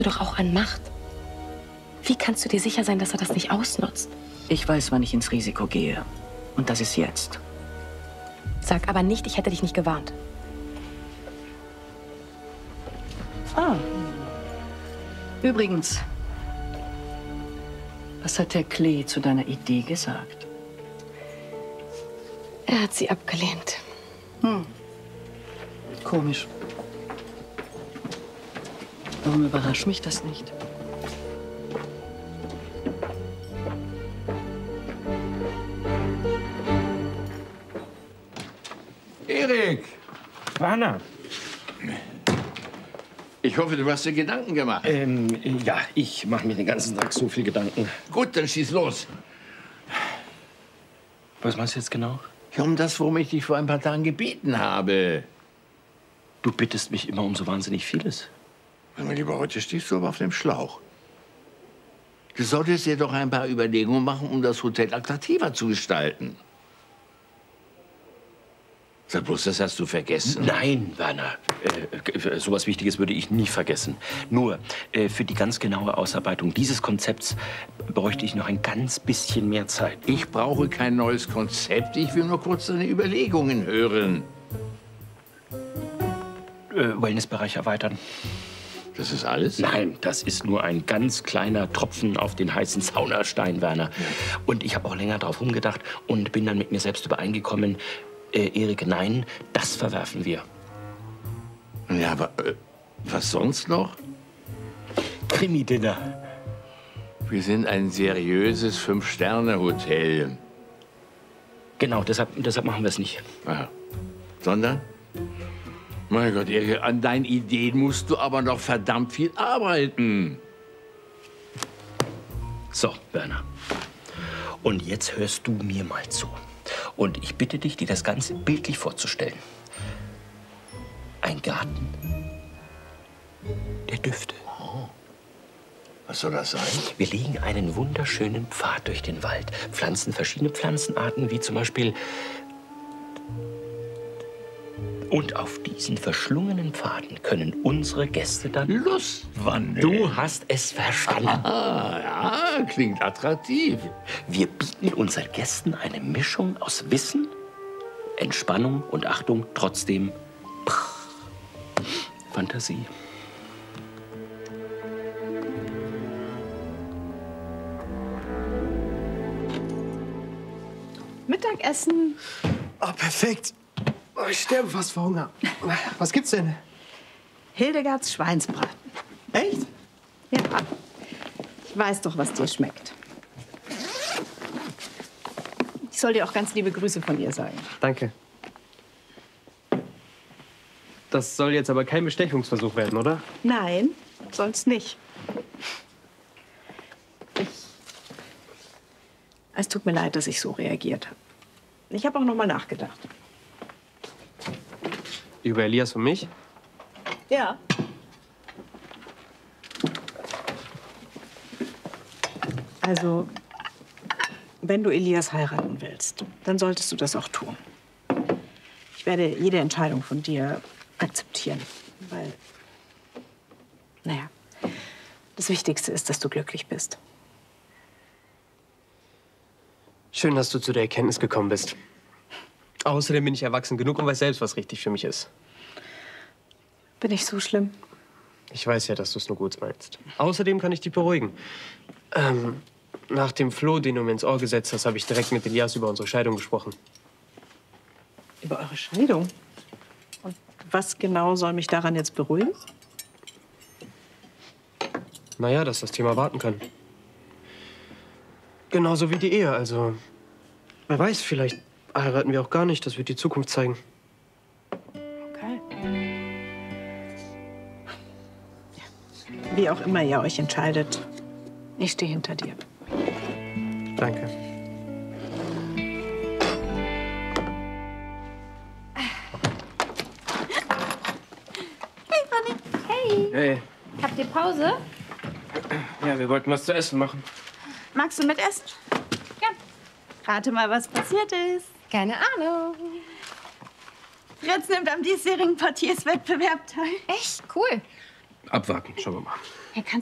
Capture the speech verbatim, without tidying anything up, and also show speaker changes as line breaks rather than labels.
doch auch an Macht. Wie kannst du dir sicher sein, dass er das nicht ausnutzt?
Ich weiß, wann ich ins Risiko gehe. Und das ist jetzt.
Sag aber nicht, ich hätte dich nicht gewarnt.
Ah. Übrigens, was hat Herr Klee zu deiner Idee gesagt?
Er hat sie abgelehnt.
Hm. Komisch. Warum überrascht mich das nicht?
Erik!
Werner.
Ich hoffe, du hast dir Gedanken gemacht.
Ähm, ja, ich mache mir den ganzen Tag so viel Gedanken.
Gut, dann schieß los.
Was meinst du jetzt genau?
Ja, um das, worum ich dich vor ein paar Tagen gebeten habe.
Du bittest mich immer um so wahnsinnig vieles.
Mein Lieber, heute stehst du aber auf dem Schlauch. Du solltest dir doch ein paar Überlegungen machen, um das Hotel attraktiver zu gestalten. Sag bloß, das hast du vergessen.
Nein, Werner. Äh, sowas Wichtiges würde ich nie vergessen. Nur, äh, für die ganz genaue Ausarbeitung dieses Konzepts bräuchte ich noch ein ganz bisschen mehr Zeit.
Ich brauche kein neues Konzept. Ich will nur kurz deine Überlegungen hören.
Äh, Wellnessbereich erweitern.
Das ist alles?
Nein, das ist nur ein ganz kleiner Tropfen auf den heißen Saunastein, Werner. Und ich habe auch länger drauf rumgedacht und bin dann mit mir selbst übereingekommen, Äh, Erik, nein, das verwerfen wir.
Ja, aber äh, was sonst noch?
Krimi-Dinner.
Wir sind ein seriöses Fünf-Sterne-Hotel.
Genau, deshalb, deshalb machen wir es nicht.
Aha. Sondern? Mein Gott, Erik, an deinen Ideen musst du aber noch verdammt viel arbeiten.
So, Werner. Und jetzt hörst du mir mal zu. Und ich bitte dich, dir das Ganze bildlich vorzustellen. Ein Garten der Düfte.
Oh. Was soll das sein?
Wir legen einen wunderschönen Pfad durch den Wald, pflanzen verschiedene Pflanzenarten, wie zum Beispiel... Und auf diesen verschlungenen Pfaden können unsere Gäste dann
Lustwandeln.
Du hast es verstanden.
Ah, ja, klingt attraktiv.
Wir bieten unseren Gästen eine Mischung aus Wissen, Entspannung und Achtung, trotzdem pff, Fantasie.
Mittagessen.
Oh, perfekt. Oh, ich sterbe fast vor Hunger. Was gibt's denn?
Hildegards Schweinsbraten.
Echt?
Ja. Ich weiß doch, was dir schmeckt. Ich soll dir auch ganz liebe Grüße von ihr sagen.
Danke. Das soll jetzt aber kein Bestechungsversuch werden, oder?
Nein, soll's nicht. Ich... Es tut mir leid, dass ich so reagiert habe. Ich habe auch noch mal nachgedacht.
Über Elias und mich?
Ja. Also, wenn du Elias heiraten willst, dann solltest du das auch tun. Ich werde jede Entscheidung von dir akzeptieren, weil, naja, das Wichtigste ist, dass du glücklich bist.
Schön, dass du zu der Erkenntnis gekommen bist. Außerdem bin ich erwachsen genug und weiß selbst, was richtig für mich ist.
Bin ich so schlimm?
Ich weiß ja, dass du es nur gut meinst. Außerdem kann ich dich beruhigen. Ähm, nach dem Floh, den du mir ins Ohr gesetzt hast, habe ich direkt mit Elias über unsere Scheidung gesprochen.
Über eure Scheidung? Und was genau soll mich daran jetzt beruhigen?
Naja, dass das Thema warten kann. Genauso wie die Ehe, also... Wer weiß, vielleicht heiraten wir auch gar nicht. Das wird die Zukunft zeigen.
Okay. Wie auch immer ihr euch entscheidet, ich stehe hinter dir.
Danke.
Hey, Fanny. Hey.
Hey.
Habt ihr Pause?
Ja, wir wollten was zu essen machen.
Magst du mitessen? Ja. Rate mal, was passiert ist.
Keine Ahnung.
Fritz nimmt am diesjährigen Portierswettbewerb teil.
Echt? Cool.
Abwarten, schauen wir mal.
Hey, kannst